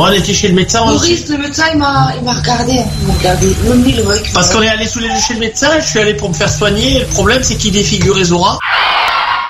Bon, on était chez le médecin. Maurice, le médecin, il m'a regardé. Parce qu'on est allé sous les yeux chez le médecin, je suis allé pour me faire soigner. Le problème, c'est qu'il défigure les auras.